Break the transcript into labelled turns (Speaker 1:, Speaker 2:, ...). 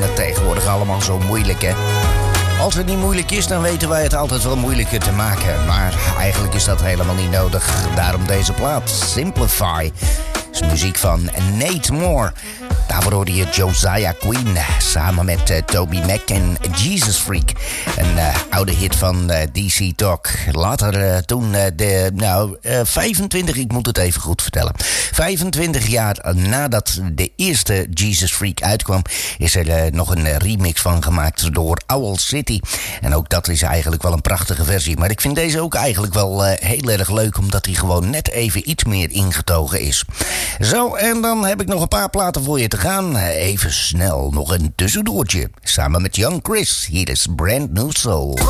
Speaker 1: vinden het tegenwoordig allemaal zo moeilijk, hè. Als het niet moeilijk is, dan weten wij het altijd wel moeilijker te maken. Maar eigenlijk is dat helemaal niet nodig. Daarom deze plaat, Simplify. Dat is muziek van Nate Moore. Daarvoor hoorde je Josiah Quinn samen met Toby Mac en Jesus Freak. Een oude hit van DC Talk. Later toen 25, ik moet het even goed vertellen. 25 jaar nadat de eerste Jesus Freak uitkwam, is er nog een remix van gemaakt door Owl City. En ook dat is eigenlijk wel een prachtige versie. Maar ik vind deze ook eigenlijk wel heel erg leuk, omdat hij gewoon net even iets meer ingetogen is. Zo, en dan heb ik nog een paar platen voor je te gaan. Even snel nog een tussendoortje. Samen met Young Chris. Hier is Brand New Soul.